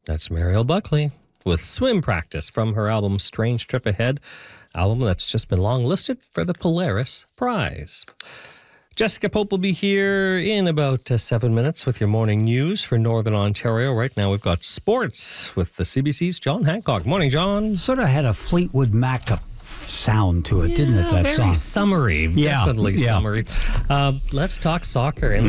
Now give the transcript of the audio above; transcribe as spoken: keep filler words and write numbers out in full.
That's Mariel Buckley with Swim Practice from her album Strange Trip Ahead, album that's just been long listed for the Polaris Prize. Jessica Pope will be here in about uh, seven minutes with your morning news for Northern Ontario. Right now we've got sports with the C B C's John Hancock. Morning, John. Sort of had a Fleetwood Mac sound to it, yeah, didn't it, that very song? Summery. Yeah, Definitely yeah. summery. Uh, let's talk soccer. And